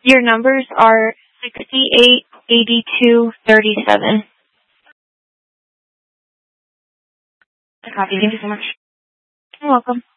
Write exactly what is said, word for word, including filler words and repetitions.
Your numbers are sixty-eight, eighty-two, thirty-seven. Copy. Thank you so much. You're welcome.